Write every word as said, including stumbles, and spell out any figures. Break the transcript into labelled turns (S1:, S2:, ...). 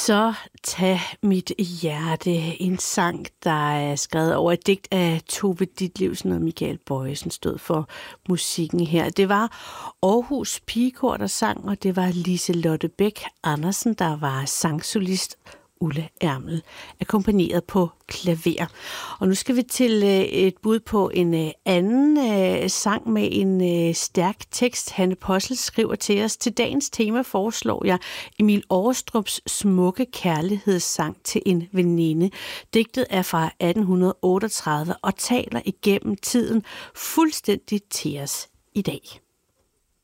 S1: Så tag mit hjerte, en sang, der er skrevet over et digt af Tove Ditlevsen og Michael Bojesen, stod for musikken her. Det var Aarhus Pigekor, der sang, og det var Liselotte Bech Andersen, der var sangsolist. Ulla Ermel, akkompagneret på klaver. Og nu skal vi til et bud på en anden sang med en stærk tekst. Hanne Possel skriver til os: til dagens tema foreslår jeg Emil Aarestrups smukke kærlighedssang til en veninde. Digtet er fra atten otteogtredive og taler igennem tiden fuldstændig til os i dag.